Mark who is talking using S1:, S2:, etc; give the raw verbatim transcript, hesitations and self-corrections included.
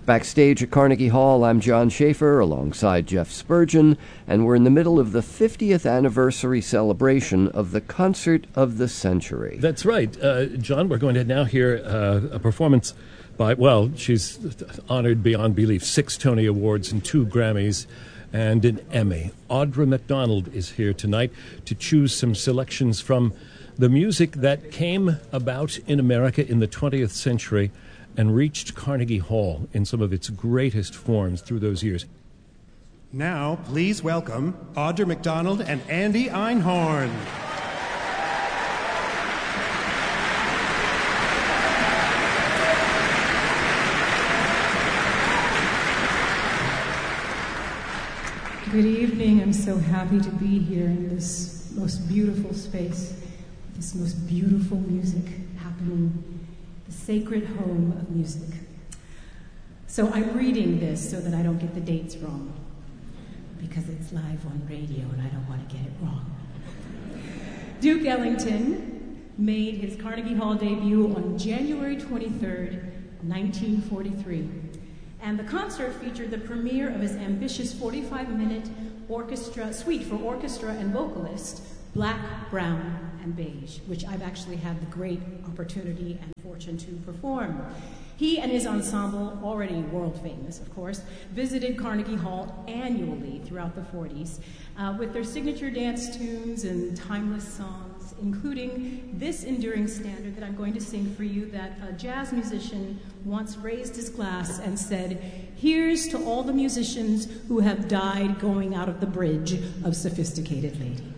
S1: Backstage at Carnegie Hall, I'm John Schaefer alongside Jeff Spurgeon, and we're in the middle of the fiftieth anniversary celebration of the Concert of the Century.
S2: That's right. Uh, John, we're going to now hear uh, a performance by, well, she's honored beyond belief, six Tony Awards and two Grammys and an Emmy. Audra McDonald is here tonight to choose some selections from the music that came about in America in the twentieth century and reached Carnegie Hall in some of its greatest forms through those years.
S3: Now, please welcome Audra McDonald and Andy Einhorn.
S4: Good evening. I'm so happy to be here in this most beautiful space, this most beautiful music happening, the sacred home of music. So I'm reading this so that I don't get the dates wrong, because it's live on radio and I don't want to get it wrong. Duke Ellington made his Carnegie Hall debut on January twenty-third, nineteen forty-three. And the concert featured the premiere of his ambitious forty-five minute orchestra suite for orchestra and vocalist, Black, Brown, and Beige, which I've actually had the great opportunity and fortune to perform. He and his ensemble, already world famous, of course, visited Carnegie Hall annually throughout the forties uh, with their signature dance tunes and timeless songs, including this enduring standard that I'm going to sing for you that a jazz musician once raised his glass and said, "Here's to all the musicians who have died going out of the bridge of Sophisticated Lady."